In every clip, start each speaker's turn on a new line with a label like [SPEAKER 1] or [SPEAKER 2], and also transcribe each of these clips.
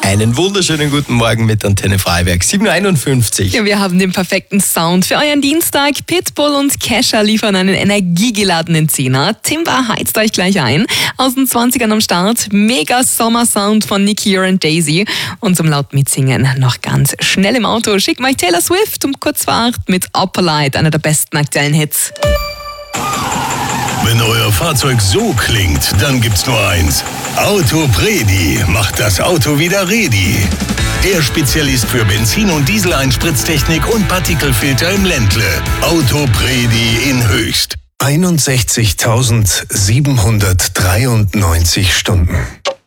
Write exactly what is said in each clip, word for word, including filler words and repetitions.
[SPEAKER 1] Einen wunderschönen guten Morgen mit Antenne Freiberg, sieben Uhr einundfünfzig.
[SPEAKER 2] Ja, wir haben den perfekten Sound für euren Dienstag. Pitbull und Kesha liefern einen energiegeladenen Zehner. Timber heizt euch gleich ein. Aus den zwanzigern am Start. Mega Sommer-Sound von Nicki und Daisy. Und zum laut Mitsingen noch ganz schnell im Auto. Schicken euch Taylor Swift um kurz vor acht mit Upper Light, einer der besten aktuellen Hits.
[SPEAKER 3] Wenn euer Fahrzeug so klingt, dann gibt's nur eins. Autopredi macht das Auto wieder ready. Der Spezialist für Benzin- und Diesel-Einspritztechnik und Partikelfilter im Ländle. Autopredi in Höchst.
[SPEAKER 4] einundsechzigtausendsiebenhundertdreiundneunzig Stunden.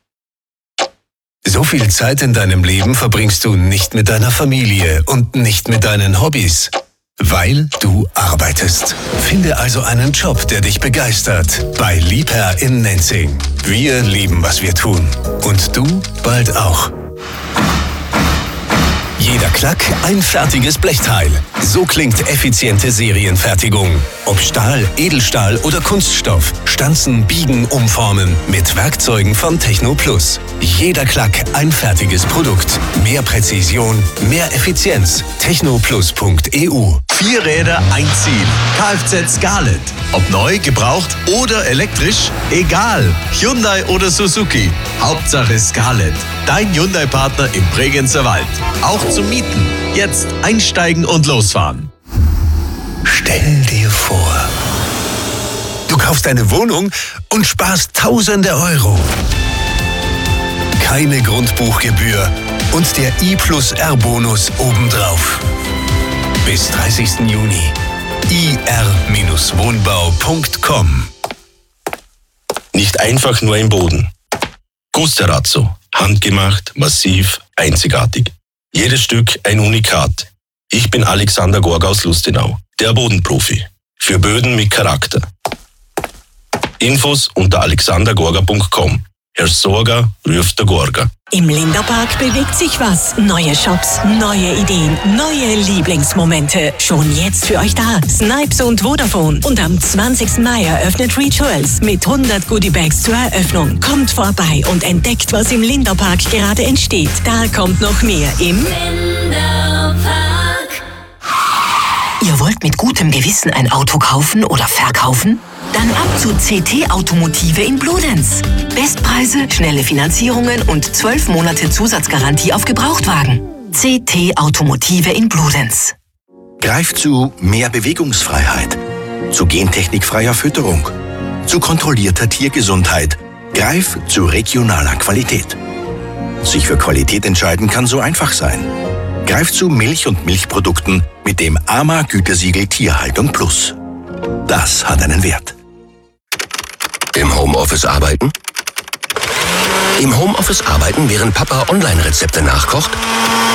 [SPEAKER 4] So viel Zeit in deinem Leben verbringst du nicht mit deiner Familie und nicht mit deinen Hobbys. Weil du arbeitest. Finde also einen Job, der dich begeistert. Bei Liebherr in Nenzing. Wir lieben, was wir tun. Und du bald auch. Jeder Klack ein fertiges Blechteil. So klingt effiziente Serienfertigung. Ob Stahl, Edelstahl oder Kunststoff. Stanzen, biegen, umformen. Mit Werkzeugen von Techno Plus. Jeder Klack ein fertiges Produkt. Mehr Präzision, mehr Effizienz. technoplus punkt e u.
[SPEAKER 5] Vier Räder, ein Ziel. Kfz Scarlett. Ob neu, gebraucht oder elektrisch, egal. Hyundai oder Suzuki. Hauptsache Scarlett. Dein Hyundai-Partner im Bregenzer Wald. Auch zum Mieten. Jetzt einsteigen und losfahren.
[SPEAKER 4] Stell dir vor, du kaufst eine Wohnung und sparst Tausende Euro. Keine Grundbuchgebühr und der I plus R-Bonus obendrauf. Bis dreißigsten Juni. i r Wohnbau punkt com.
[SPEAKER 3] Nicht einfach nur im Boden. Gusterazzo. Handgemacht, massiv, einzigartig. Jedes Stück ein Unikat. Ich bin Alexander Gorga aus Lustenau, der Bodenprofi. Für Böden mit Charakter. Infos unter alexander gorga punkt com. Herr Sorga ruft der Gorga.
[SPEAKER 6] Im Linderpark bewegt sich was. Neue Shops, neue Ideen, neue Lieblingsmomente. Schon jetzt für euch da. Snipes und Vodafone. Und am zwanzigsten Mai eröffnet Rituals mit hundert Goodiebags zur Eröffnung. Kommt vorbei und entdeckt, was im Linderpark gerade entsteht. Da kommt noch mehr im Linderpark.
[SPEAKER 7] Ihr wollt mit gutem Gewissen ein Auto kaufen oder verkaufen? Dann ab zu C T Automotive in Bludenz. Bestpreise, schnelle Finanzierungen und zwölf Monate Zusatzgarantie auf Gebrauchtwagen. C T Automotive in Bludenz.
[SPEAKER 8] Greif zu mehr Bewegungsfreiheit, zu gentechnikfreier Fütterung, zu kontrollierter Tiergesundheit. Greif zu regionaler Qualität. Sich für Qualität entscheiden kann so einfach sein. Greif zu Milch und Milchprodukten mit dem A M A-Gütesiegel Tierhaltung Plus. Das hat einen Wert.
[SPEAKER 9] Im Homeoffice arbeiten? Im Homeoffice arbeiten, während Papa Online-Rezepte nachkocht?